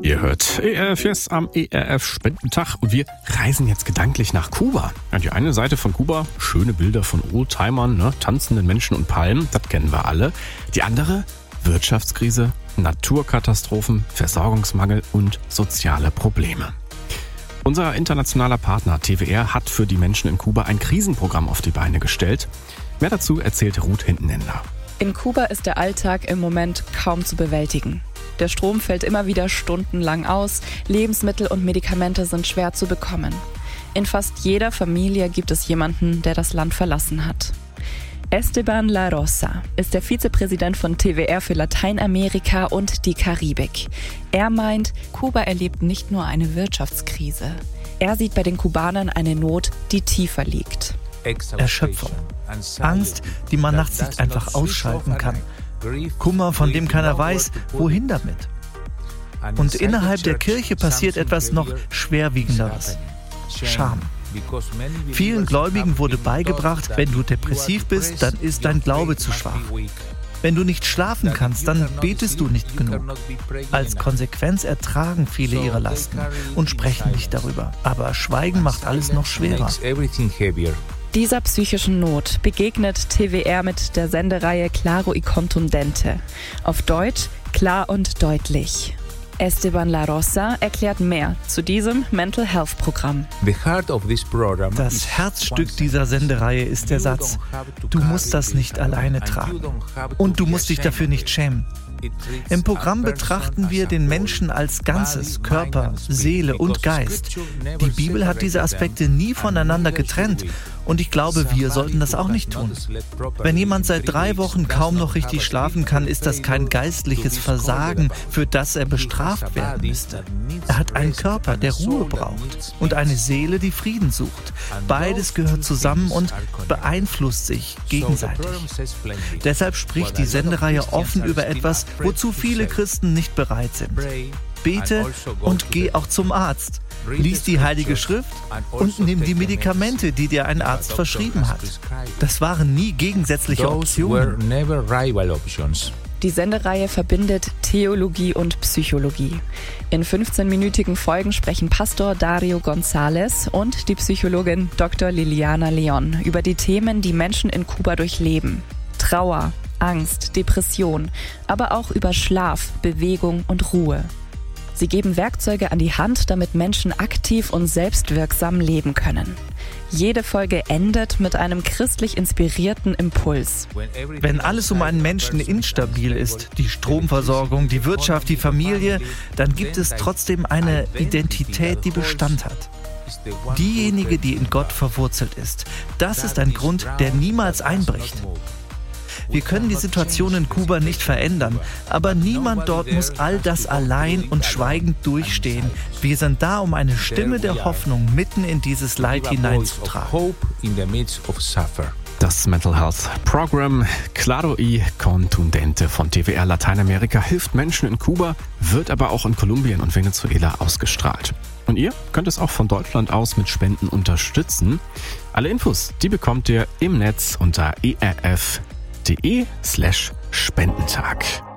Ihr hört ERF jetzt am ERF-Spendentag und wir reisen jetzt gedanklich nach Kuba. Ja, die eine Seite von Kuba, schöne Bilder von Oldtimern, tanzenden Menschen und Palmen, das kennen wir alle. Die andere, Wirtschaftskrise, Naturkatastrophen, Versorgungsmangel und soziale Probleme. Unser internationaler Partner TWR hat für die Menschen in Kuba ein Krisenprogramm auf die Beine gestellt. Mehr dazu erzählt Ruth Hintenender. In Kuba ist der Alltag im Moment kaum zu bewältigen. Der Strom fällt immer wieder stundenlang aus, Lebensmittel und Medikamente sind schwer zu bekommen. In fast jeder Familie gibt es jemanden, der das Land verlassen hat. Esteban La Rosa ist der Vizepräsident von TWR für Lateinamerika und die Karibik. Er meint, Kuba erlebt nicht nur eine Wirtschaftskrise. Er sieht bei den Kubanern eine Not, die tiefer liegt. Erschöpfung, Angst, die man nachts nicht einfach ausschalten kann. Kummer, von dem keiner weiß, wohin damit. Und innerhalb der Kirche passiert etwas noch Schwerwiegenderes: Scham. Vielen Gläubigen wurde beigebracht, wenn du depressiv bist, dann ist dein Glaube zu schwach. Wenn du nicht schlafen kannst, dann betest du nicht genug. Als Konsequenz ertragen viele ihre Lasten und sprechen nicht darüber. Aber Schweigen macht alles noch schwerer. Dieser psychischen Not begegnet TWR mit der Sendereihe Claro y Contundente. Auf Deutsch klar und deutlich. Esteban La Rosa erklärt mehr zu diesem Mental Health Programm. Das Herzstück dieser Sendereihe ist der Satz: Du musst das nicht alleine tragen. Und du musst dich dafür nicht schämen. Im Programm betrachten wir den Menschen als Ganzes, Körper, Seele und Geist. Die Bibel hat diese Aspekte nie voneinander getrennt und ich glaube, wir sollten das auch nicht tun. Wenn jemand seit 3 Wochen kaum noch richtig schlafen kann, ist das kein geistliches Versagen, für das er bestraft werden müsste. Er hat einen Körper, der Ruhe braucht, und eine Seele, die Frieden sucht. Beides gehört zusammen und beeinflusst sich gegenseitig. Deshalb spricht die Sendereihe offen über etwas, wozu viele Christen nicht bereit sind. Bete und geh auch zum Arzt. Lies die Heilige Schrift und nimm die Medikamente, die dir ein Arzt verschrieben hat. Das waren nie gegensätzliche Optionen. Die Sendereihe verbindet Theologie und Psychologie. In 15-minütigen Folgen sprechen Pastor Dario González und die Psychologin Dr. Liliana Leon über die Themen, die Menschen in Kuba durchleben. Trauer, Angst, Depression, aber auch über Schlaf, Bewegung und Ruhe. Sie geben Werkzeuge an die Hand, damit Menschen aktiv und selbstwirksam leben können. Jede Folge endet mit einem christlich inspirierten Impuls. Wenn alles um einen Menschen instabil ist, die Stromversorgung, die Wirtschaft, die Familie, dann gibt es trotzdem eine Identität, die Bestand hat. Diejenige, die in Gott verwurzelt ist. Das ist ein Grund, der niemals einbricht. Wir können die Situation in Kuba nicht verändern, aber niemand dort muss all das allein und schweigend durchstehen. Wir sind da, um eine Stimme der Hoffnung mitten in dieses Leid hineinzutragen. Das Mental Health Program Claro y Contundente von TWR Lateinamerika hilft Menschen in Kuba, wird aber auch in Kolumbien und Venezuela ausgestrahlt. Und ihr könnt es auch von Deutschland aus mit Spenden unterstützen. Alle Infos, die bekommt ihr im Netz unter erf.de/Spendentag.